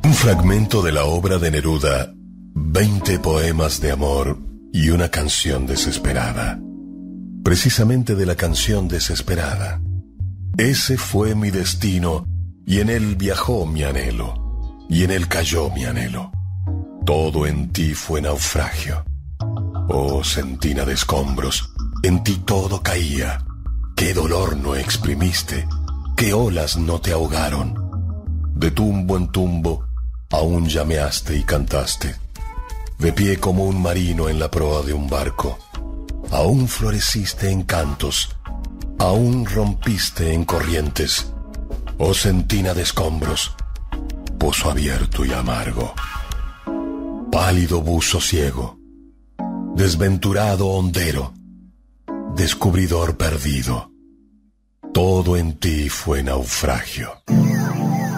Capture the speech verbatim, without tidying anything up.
Un fragmento de la obra de Neruda, Veinte poemas de amor y una canción desesperada. Precisamente de la canción desesperada. Ese fue mi destino, y en él viajó mi anhelo, y en él cayó mi anhelo. Todo en ti fue naufragio. Oh, sentina de escombros, en ti todo caía. Qué dolor no exprimiste, qué olas no te ahogaron. De tumbo en tumbo, aún llameaste y cantaste. De pie como un marino en la proa de un barco, aún floreciste en cantos, aún rompiste en corrientes. Oh sentina de escombros, pozo abierto y amargo. Pálido buzo ciego, desventurado hondero, descubridor perdido. Todo en ti fue naufragio.